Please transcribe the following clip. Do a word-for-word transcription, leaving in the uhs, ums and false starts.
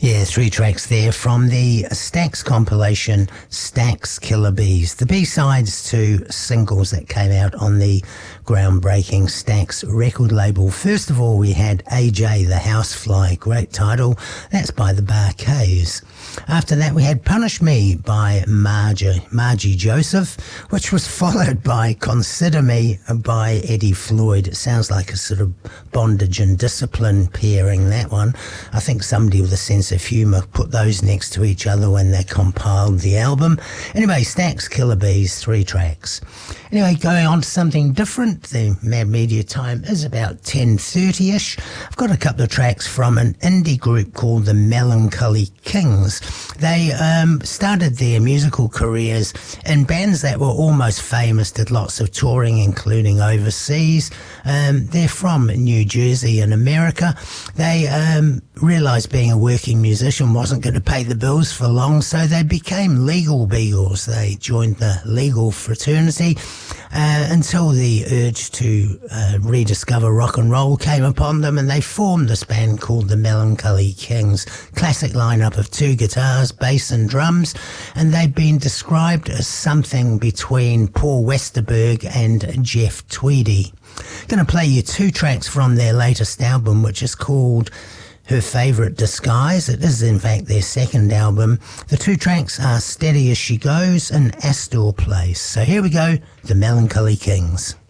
Yeah, three tracks there from the Stax compilation, Stax Killer Bees. The B-sides to singles that came out on the groundbreaking Stax record label. First of all, we had A J the Housefly, great title. That's by the Bar-Kays. After that, we had Punish Me by Margie, Margie Joseph, which was followed by Consider Me by Eddie Floyd. It sounds like a sort of bondage and discipline pairing, that one. I think somebody with a sense of humour put those next to each other when they compiled the album. Anyway, Stax Killer Bees, three tracks. Anyway, going on to something different, the Mad Media time is about ten thirty-ish. I've got a couple of tracks from an indie group called the Melancholy Kings. They um, started their musical careers in bands that were almost famous, did lots of touring, including overseas. Um, they're from New Jersey in America. They um, realised being a working musician wasn't going to pay the bills for long, so they became Legal Beagles. They joined the legal fraternity uh, until the urge to uh, rediscover rock and roll came upon them, and they formed this band called the Melancholy Kings. Classic lineup of two guitars, bass and drums, and they've been described as something between Paul Westerberg and Jeff Tweedy. Going to play you two tracks from their latest album, which is called Her Favourite Disguise. It is in fact their second album. The two tracks are Steady As She Goes and Astor Place. So here we go, the Melancholy Kings.